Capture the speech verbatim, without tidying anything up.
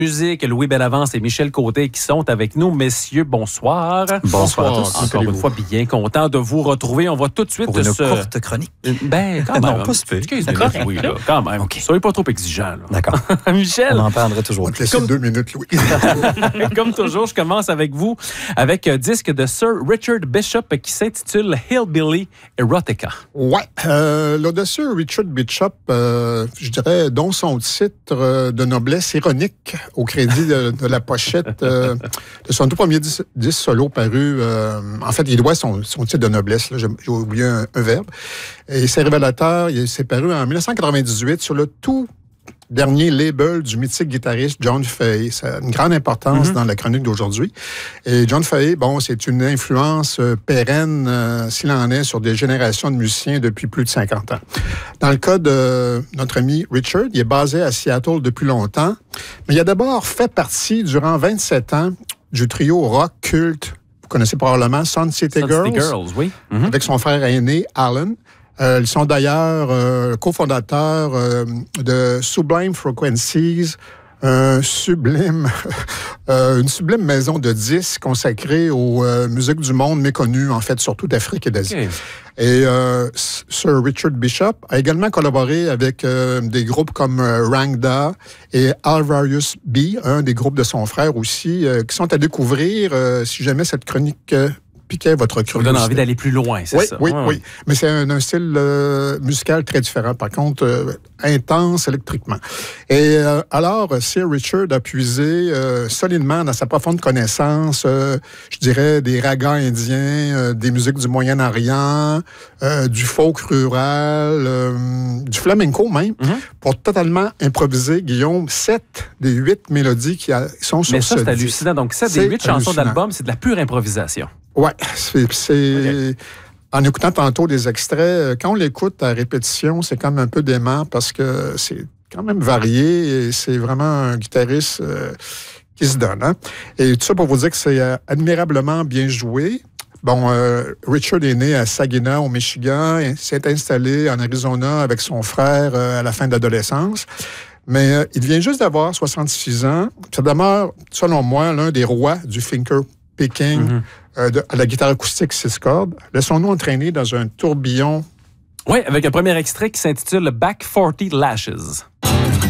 musique, Louis Bellavance et Michel Côté qui sont avec nous. Messieurs, bonsoir. Bonsoir, bonsoir à tous. Encore une fois, bien content de vous retrouver. On va tout de suite... Pour une se... courte chronique. Ben, quand même. Non, pas super. quinze minutes, oui, là, quand même. Okay. Soyez pas trop exigeants. Là. D'accord. Michel. On en prendrait toujours. On te laisse deux minutes, Louis. Comme toujours, je commence avec vous avec un disque de Sir Richard Bishop qui s'intitule Hillbilly Erotica. Ouais. Euh, l'audacieux Richard Bishop, euh, je dirais, dont son titre euh, de noblesse ironique au crédit de, de la pochette euh, de son tout premier disque, disque solo paru. Euh, en fait, il doit son, son titre de noblesse. Là, j'ai, j'ai oublié un, un verbe. Et c'est révélateur. Il s'est paru en dix-neuf quatre-vingt-dix-huit sur le tout dernier label du mythique guitariste John Fahey. Ça a une grande importance mm-hmm. dans la chronique d'aujourd'hui. Et John Fahey, bon, c'est une influence euh, pérenne, euh, s'il en est, sur des générations de musiciens depuis plus de cinquante ans. Dans le cas de notre ami Richard, il est basé à Seattle depuis longtemps, mais il a d'abord fait partie, durant vingt-sept ans, du trio rock culte, vous connaissez probablement, Sun City Girls, Sun City Girls, oui. Mm-hmm. avec son frère aîné, Alan. Euh, ils sont d'ailleurs euh, cofondateurs euh, de Sublime Frequencies, un sublime, euh, une sublime maison de disques consacrée aux euh, musiques du monde méconnues, en fait, surtout d'Afrique et d'Asie. Okay. Et euh, Sir Richard Bishop a également collaboré avec euh, des groupes comme euh, Rangda et Alvarius B, un des groupes de son frère aussi, euh, qui sont à découvrir euh, si jamais cette chronique... Euh, piquait votre curiosité. Ça vous donne envie d'aller plus loin, c'est oui, ça? Oui, ah. oui. Mais c'est un, un style euh, musical très différent. Par contre, euh, intense électriquement. Et euh, alors, Sir Richard a puisé euh, solidement dans sa profonde connaissance, euh, je dirais, des ragas indiens, euh, des musiques du Moyen-Orient, euh, du folk rural, euh, du flamenco même, mm-hmm. pour totalement improviser, Guillaume, sept des huit mélodies qui a, sont sur Mais ça, ce c'est disque. hallucinant. Donc, sept des huit chansons d'album, c'est de la pure improvisation. Oui, c'est... c'est... Okay. En écoutant tantôt des extraits, quand on l'écoute à répétition, c'est comme un peu dément parce que c'est quand même varié et c'est vraiment un guitariste euh, qui se donne. Hein? Et tout ça pour vous dire que c'est euh, admirablement bien joué. Bon, euh, Richard est né à Saginaw, au Michigan, et s'est installé en Arizona avec son frère euh, à la fin de l'adolescence. Mais euh, il vient juste d'avoir soixante-six ans. Ça demeure, selon moi, l'un des rois du finger picking, mm-hmm. euh, de, à la guitare acoustique six cordes. Laissons-nous entraîner dans un tourbillon. Oui, avec un premier extrait qui s'intitule Back forty Lashes.